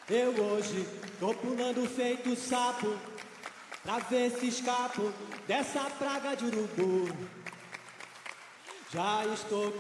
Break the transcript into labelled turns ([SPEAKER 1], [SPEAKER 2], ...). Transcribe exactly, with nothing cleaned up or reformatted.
[SPEAKER 1] Eu hoje tô pulando feito sapo pra ver se escapo dessa praga de urubu. Já estou